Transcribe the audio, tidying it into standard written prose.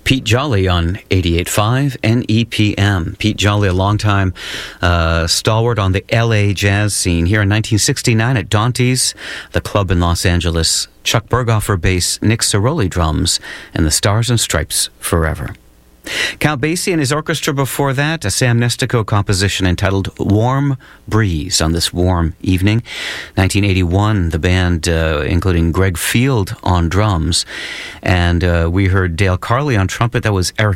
Pete Jolly on 88.5 NEPM. Pete Jolly, a longtime stalwart on the LA jazz scene. Here in 1969 at Dante's, the club in Los Angeles, Chuck Berghofer bass, Nick Ceroli drums, and the Stars and Stripes Forever. Count Basie and his orchestra before that, a Sam Nestico composition entitled Warm Breeze on this warm evening. 1981, the band, including Greg Field on drums. And we heard Dale Carley on trumpet. That was Eric